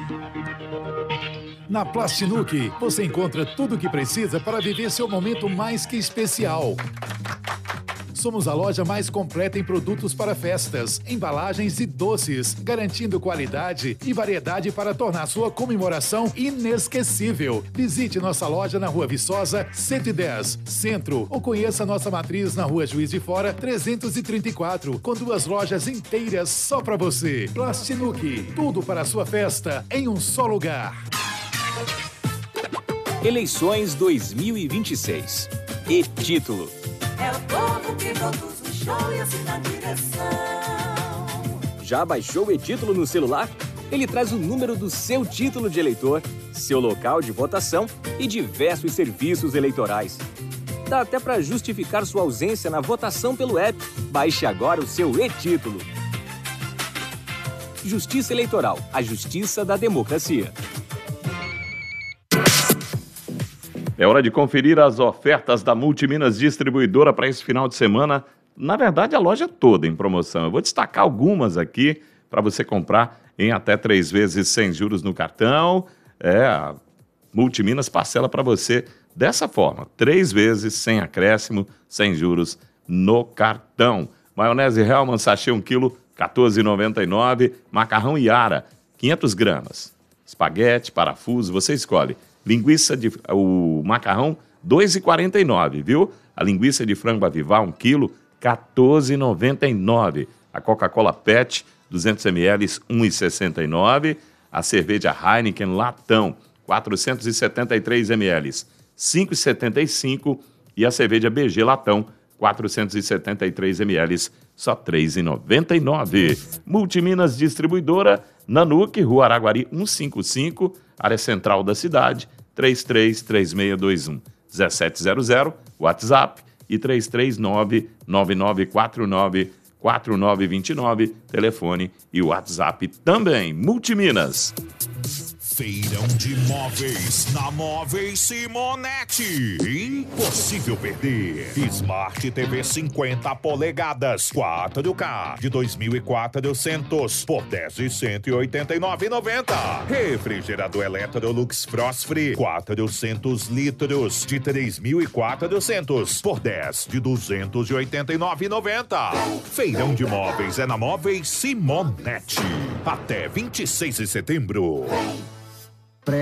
Na Plastinuc, você encontra tudo o que precisa para viver seu momento mais que especial. Somos a loja mais completa em produtos para festas, embalagens e doces, garantindo qualidade e variedade para tornar sua comemoração inesquecível. Visite nossa loja na Rua Viçosa, 110, Centro, ou conheça nossa matriz na Rua Juiz de Fora, 334, com 2 lojas inteiras só para você. Plastinuc, tudo para a sua festa em um só lugar. Eleições 2026. E título. É o povo que produz o show e assina a direção. Já baixou o e-título no celular? Ele traz o número do seu título de eleitor, seu local de votação e diversos serviços eleitorais. Dá até para justificar sua ausência na votação pelo app. Baixe agora o seu e-título. Justiça Eleitoral, a justiça da democracia. É hora de conferir as ofertas da Multiminas Distribuidora para esse final de semana. Na verdade, a loja toda em promoção. Eu vou destacar algumas aqui para você comprar em até 3 vezes sem juros no cartão. A Multiminas parcela para você dessa forma: 3 vezes sem acréscimo, sem juros no cartão. Maionese Hellmann's sachê 1 kg, R$ 14,99. Macarrão Iara, 500 gramas. Espaguete, parafuso, você escolhe. O macarrão, R$ 2,49, viu? A linguiça de frango Avivar, 1 kg, R$ 14,99. A Coca-Cola PET, 200 ml, R$ 1,69. A cerveja Heineken Latão, 473 ml, R$ 5,75. E a cerveja BG Latão, 473 ml, só R$ 3,99. Multiminas Distribuidora, Nanuque, Rua Araguari 155, área central da cidade, 333621-1700, WhatsApp e 339-9949-4929, telefone e WhatsApp também. Multiminas. Feirão de móveis na Móveis Simonetti. Impossível perder. Smart TV 50 polegadas 4K de 2.400 por 10.189,90. Refrigerador Electrolux Frost Free 400 litros de 3.400 por 10 de 289,90. Feirão de móveis é na Móveis Simonetti. Até 26 de setembro.